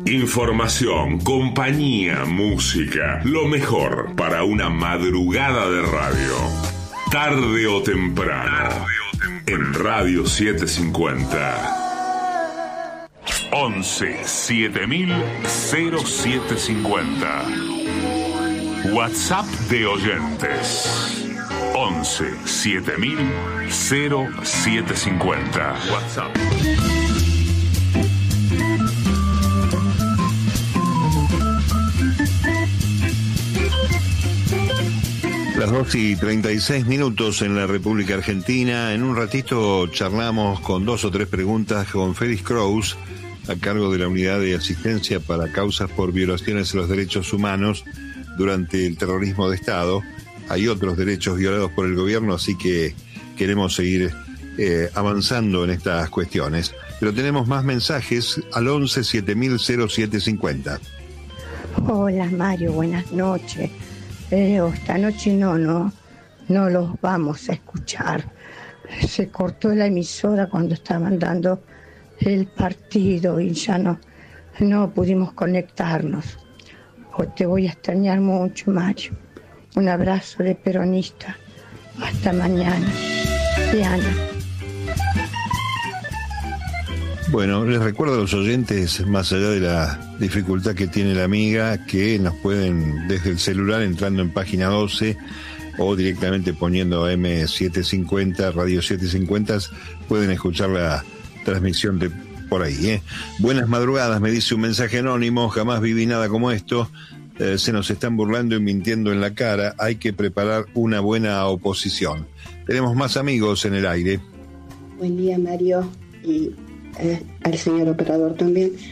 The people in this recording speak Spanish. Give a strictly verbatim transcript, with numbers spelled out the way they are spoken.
Información, compañía, música, lo mejor para una madrugada de radio. Tarde o temprano, Tarde o temprano. En Radio setecientos cincuenta. once siete mil siete cincuenta. WhatsApp de oyentes. once siete mil siete cincuenta. WhatsApp. Las dos y treinta y seis minutos en la República Argentina. En un ratito charlamos con dos o tres preguntas con Félix Kraus, a cargo de la Unidad de Asistencia para Causas por Violaciones a los Derechos Humanos durante el terrorismo de Estado. Hay otros derechos violados por el gobierno, así que queremos seguir eh, avanzando en estas cuestiones. Pero tenemos más mensajes al once siete mil siete cincuenta. Hola Mario, buenas noches. Eh, esta noche no, no, no los vamos a escuchar. Se cortó la emisora cuando estaban dando el partido y ya no, no pudimos conectarnos. Pues te voy a extrañar mucho, Mario. Un abrazo de peronista. Hasta mañana. Diana. Bueno, les recuerdo a los oyentes, más allá de la dificultad que tiene la amiga, que nos pueden desde el celular entrando en página doce o directamente poniendo eme setecientos cincuenta, Radio setecientos cincuenta, pueden escuchar la transmisión de por ahí, ¿eh? Buenas madrugadas, me dice un mensaje anónimo, jamás viví nada como esto, eh, se nos están burlando y mintiendo en la cara, hay que preparar una buena oposición. Tenemos más amigos en el aire. Buen día, Mario, y Eh, al señor operador también.